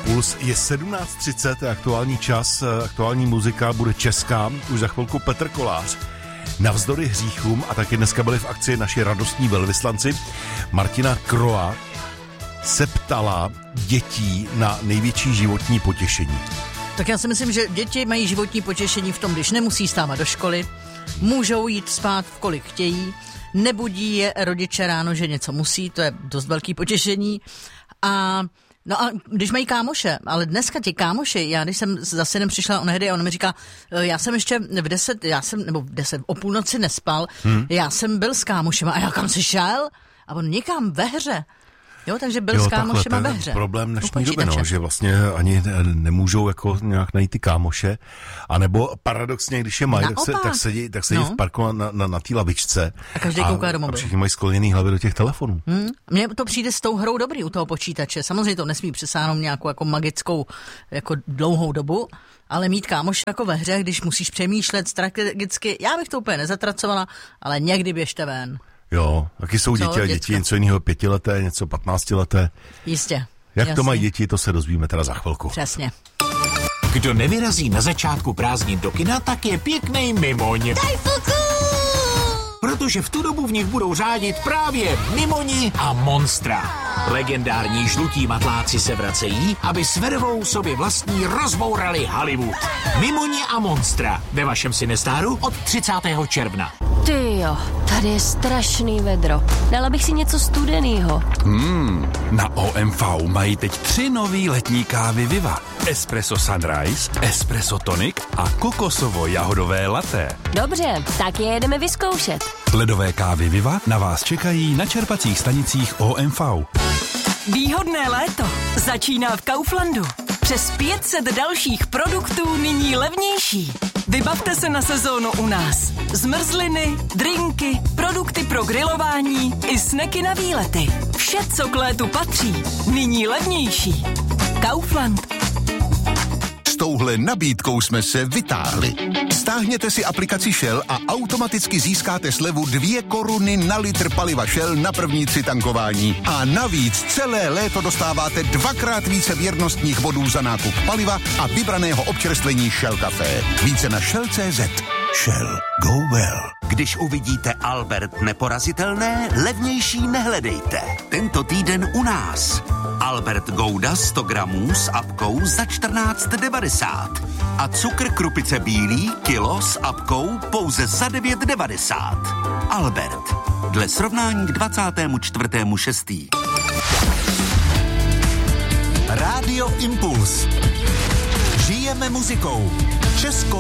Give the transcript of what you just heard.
Impuls. Je 17:30, je aktuální čas, aktuální muzika bude česká, už za chvilku Petr Kolář. Navzdory hříchům a taky dneska byli v akci naši radostní velvyslanci. Martina Kroa se ptala dětí na největší životní potěšení. Tak já si myslím, že děti mají životní potěšení v tom, když nemusí stávat do školy, můžou jít spát v kolik chtějí, nebudí je rodiče ráno, že něco musí, to je dost velký potěšení. A když mají kámoše, ale dneska ti kámoši, já když jsem za synem přišla onehdy a on mi říká, já jsem ještě o půlnoci nespal, já jsem byl s kámošema a já kam jsi šel? A on někam ve hře. Jo, takže byl s kámošema ve hře. Problém dnešní doby, že vlastně ani nemůžou jako nějak najít ty kámoše, anebo paradoxně, když je mají, tak sedí v parku na té lavičce. A každý kouká do mobilu. A všichni mají skloněný hlavy do těch telefonů. Mně to přijde s tou hrou dobrý u toho počítače. Samozřejmě to nesmí přesáhnout nějakou jako magickou jako dlouhou dobu, ale mít kámoše jako ve hře, když musíš přemýšlet strategicky, já bych to úplně nezatracovala, ale někdy běžte ven. Jo, taky jsou děti něco jiného 5leté, něco 15leté. Jistě. Jak to mají děti, to se dozvíme teda za chvilku. Přesně. Kdo nevyrazí na začátku prázdnin do kina, tak je pěknej mimoň. Daj fuku! Protože v tu dobu v nich budou řádit právě Mimoni a Monstra. Legendární žlutí matláci se vracejí, aby s vervou sobě vlastní rozbourali Hollywood. Mimoni a Monstra ve vašem Cinestáru od 30. června. Tyjo, tady je strašný vedro. Dala bych si něco studenýho. Na OMV mají teď 3 nový letní kávy Viva. Espresso Sunrise, Espresso Tonic a kokosovo-jahodové latte. Dobře, tak je jedeme vyzkoušet. Ledové kávy Viva na vás čekají na čerpacích stanicích OMV. Výhodné léto začíná v Kauflandu. Přes 500 dalších produktů nyní levnější. Vybavte se na sezónu u nás. Zmrzliny, drinky, produkty pro grilování i sneky na výlety. Vše, co k létu patří, nyní levnější. Kaufland. S touhle nabídkou jsme se vytáhli. Stáhněte si aplikaci Shell a automaticky získáte slevu 2 koruny na litr paliva Shell na první 3 tankování. A navíc celé léto dostáváte 2krát více věrnostních bodů za nákup paliva a vybraného občerstvení Shell Café. Více na Shell.cz. Shell. Go well. Když uvidíte Albert neporazitelné, levnější nehledejte. Tento týden u nás. Albert Gouda 100 gramů s apkou za 14,90. A cukr Krupice bílý kilo s apkou pouze za 9,90. Albert. Dle srovnání k 24.6. Rádio Impuls. Žijeme muzikou. Česko